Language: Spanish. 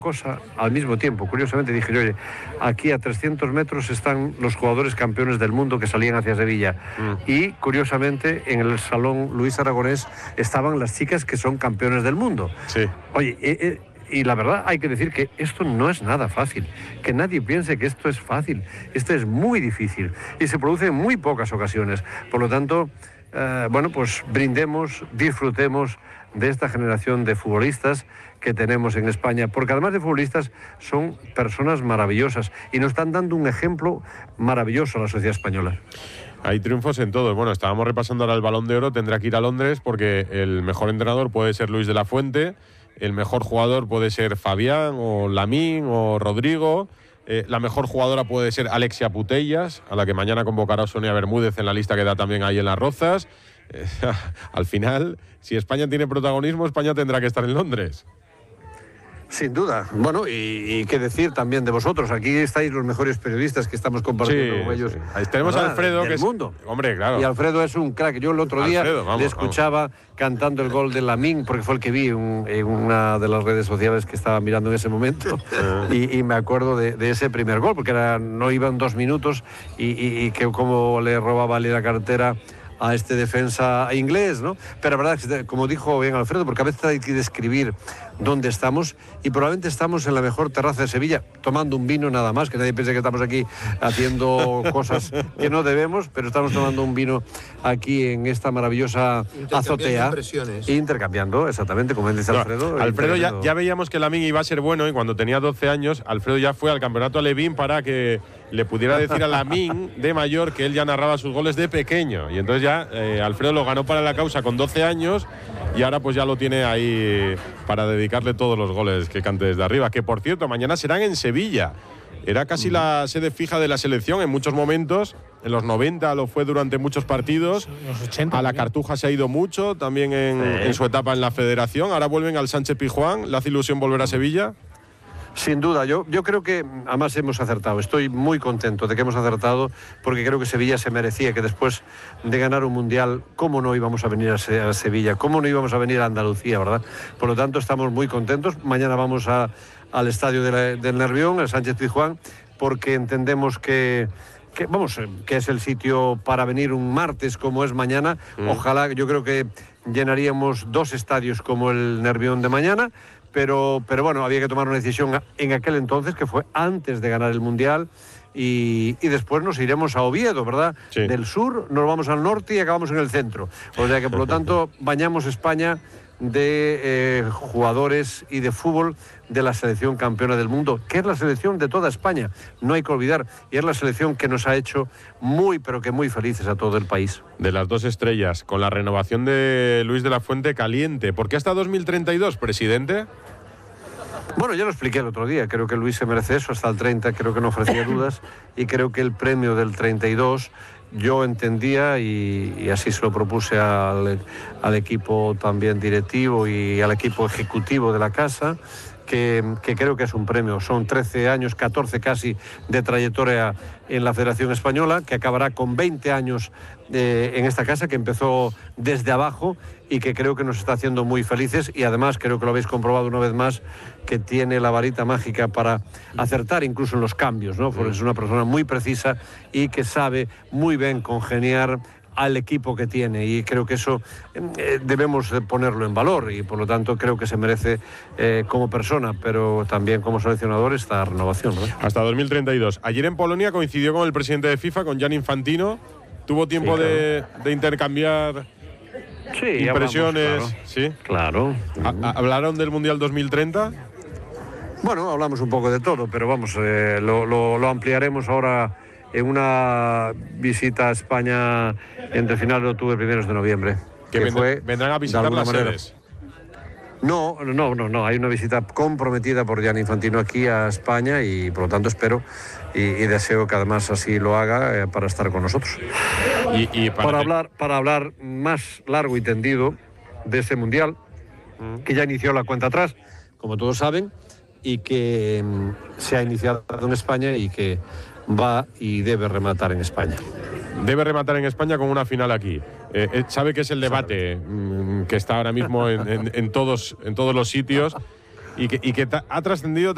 cosa al mismo tiempo. Curiosamente dije, oye, aquí a 300 metros están los jugadores campeones del mundo que salían hacia Sevilla. Y curiosamente en el Salón Luis Aragonés estaban las chicas que son campeones del mundo. Sí. Oye, y la verdad hay que decir que esto no es nada fácil, que nadie piense que esto es fácil, esto es muy difícil y se produce en muy pocas ocasiones. Por lo tanto, bueno, pues brindemos, disfrutemos de esta generación de futbolistas que tenemos en España, porque además de futbolistas son personas maravillosas y nos están dando un ejemplo maravilloso a la sociedad española. Hay triunfos en todos. Bueno, estábamos repasando ahora el Balón de Oro, tendrá que ir a Londres porque el mejor entrenador puede ser Luis de la Fuente, el mejor jugador puede ser Fabián o Lamín o Rodrigo, la mejor jugadora puede ser Alexia Putellas, a la que mañana convocará Sonia Bermúdez en la lista que da también ahí en Las Rozas. Al final, si España tiene protagonismo, España tendrá que estar en Londres. Sin duda. Bueno, y qué decir también de vosotros. Aquí estáis los mejores periodistas que estamos compartiendo con ellos. Ahí tenemos a Alfredo, que es mundo. Hombre, claro. Y Alfredo es un crack. Yo el otro día le escuchaba cantando el gol de Lamín, porque fue el que vi en una de las redes sociales que estaba mirando en ese momento. y me acuerdo de ese primer gol, porque no iban 2 minutos y que como le robaba la cartera a este defensa inglés, ¿no? Pero la verdad, como dijo bien Alfredo, porque a veces hay que describir dónde estamos y probablemente estamos en la mejor terraza de Sevilla, tomando un vino nada más, que nadie piense que estamos aquí haciendo cosas que no debemos, pero estamos tomando un vino aquí en esta maravillosa azotea. Intercambiando, exactamente, como dice Alfredo. Alfredo ya veíamos que Lamín iba a ser bueno y cuando tenía 12 años, Alfredo ya fue al campeonato Alevín para que le pudiera decir a Lamín de mayor que él ya narraba sus goles de pequeño. Y entonces ya Alfredo lo ganó para la causa con 12 años y ahora pues ya lo tiene ahí para dedicarle todos los goles que cante desde arriba. Que por cierto, mañana serán en Sevilla. Era casi la sede fija de la selección en muchos momentos. En los 90 lo fue durante muchos partidos. Los 80, a la Cartuja se ha ido mucho, también en su etapa en la federación. Ahora vuelven al Sánchez Pizjuán. ¿Le hace ilusión volver a Sevilla? Sin duda, yo creo que además hemos acertado. Estoy muy contento de que hemos acertado porque creo que Sevilla se merecía que después de ganar un mundial, ¿cómo no íbamos a venir a Sevilla? ¿Cómo no íbamos a venir a Andalucía, verdad? Por lo tanto, estamos muy contentos. Mañana vamos al estadio del Nervión, el Sánchez Pizjuán, porque entendemos que es el sitio para venir un martes como es mañana. Ojalá, yo creo que llenaríamos 2 estadios como el Nervión de mañana. Pero bueno, había que tomar una decisión en aquel entonces, que fue antes de ganar el Mundial, y después nos iremos a Oviedo, ¿verdad? Sí. Del sur nos vamos al norte y acabamos en el centro. O sea que, por lo tanto, bañamos España de jugadores y de fútbol de la selección campeona del mundo, que es la selección de toda España, no hay que olvidar, y es la selección que nos ha hecho muy, pero que muy felices a todo el país. De las 2 estrellas, con la renovación de Luis de la Fuente caliente. ¿Por qué hasta 2032, presidente? Bueno, ya lo expliqué el otro día, creo que Luis se merece eso, hasta el 30 creo que no ofrecía dudas, y creo que el premio del 32 yo entendía, y así se lo propuse al equipo también directivo y al equipo ejecutivo de la casa, que creo que es un premio. Son 13 años, 14 casi, de trayectoria en la Federación Española, que acabará con 20 años en esta casa, que empezó desde abajo y que creo que nos está haciendo muy felices, y además creo que lo habéis comprobado una vez más, que tiene la varita mágica para acertar incluso en los cambios, ¿no? Porque es una persona muy precisa y que sabe muy bien congeniar al equipo que tiene, y creo que eso debemos ponerlo en valor, y por lo tanto creo que se merece como persona, pero también como seleccionador, esta renovación, ¿no? Hasta 2032. Ayer en Polonia coincidió con el presidente de FIFA, con Gianni Infantino. ¿Tuvo tiempo de intercambiar impresiones? Hablamos, claro. Sí, claro. ¿Hablaron del Mundial 2030? Bueno, hablamos un poco de todo, pero vamos, lo ampliaremos ahora en una visita a España entre finales de octubre y primeros de noviembre. ¿Vendrán a visitar las sedes? No, hay una visita comprometida por Gianni Infantino aquí a España, y por lo tanto espero y deseo que además así lo haga para estar con nosotros. Para hablar más largo y tendido de ese Mundial, que ya inició la cuenta atrás, como todos saben, y que se ha iniciado en España y que va y debe rematar en España. Debe rematar en España con una final aquí. Sabe que es el debate que está ahora mismo en todos los sitios y que ha trascendido